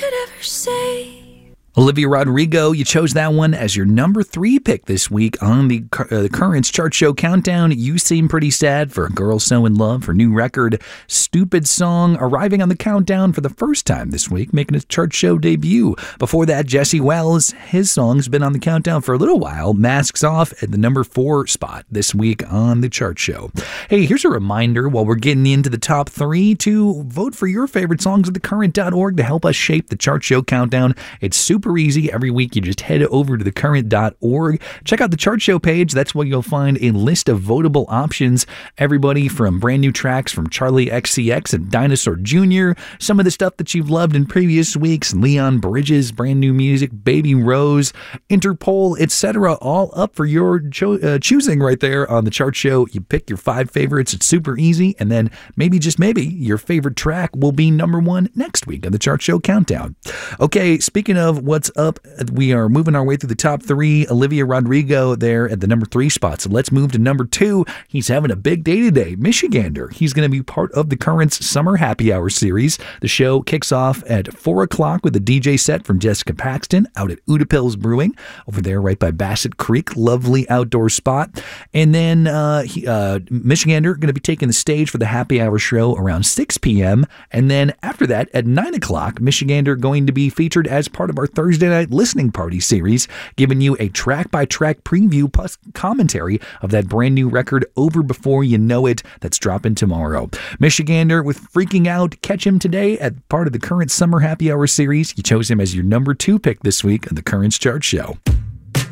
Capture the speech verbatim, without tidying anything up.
could ever say. Olivia Rodrigo, you chose that one as your number three pick this week on the uh, Currents Chart Show Countdown. You Seem Pretty Sad for A Girl So In Love, her new record, Stupid Song, arriving on the countdown for the first time this week, making its chart show debut. Before that, Jesse Wells, his song's been on the countdown for a little while, Masks Off at the number four spot this week on the chart show. Hey, here's a reminder while we're getting into the top three to vote for your favorite songs at the current dot org to help us shape the chart show countdown. It's super Super easy. Every week you just head over to the current dot org. Check out the chart show page. That's where you'll find a list of votable options. Everybody from brand new tracks from Charlie X C X and Dinosaur Junior Some of the stuff that you've loved in previous weeks. Leon Bridges, brand new music. Baby Rose, Interpol, et cetera. All up for your cho- uh, choosing right there on the chart show. You pick your five favorites. It's super easy. And then maybe, just maybe, your favorite track will be number one next week on the chart show countdown. Okay, speaking of what's up, we are moving our way through the top three. Olivia Rodrigo there at the number three spot. So let's move to number two. He's having a big day today. Michigander. He's going to be part of the Currents Summer Happy Hour series. The show kicks off at four o'clock with a D J set from Jessica Paxton out at Udapils Brewing over there right by Bassett Creek. Lovely outdoor spot. And then uh, he, uh, Michigander going to be taking the stage for the Happy Hour show around six p.m. And then after that at nine o'clock, Michigander going to be featured as part of our Thursday night listening party series, giving you a track-by-track preview plus commentary of that brand new record, Over Before You Know It, that's dropping tomorrow. Michigander with Freaking Out. Catch him today at part of the Current Summer Happy Hour series. You chose him as your number two pick this week on the Currents Chart Show.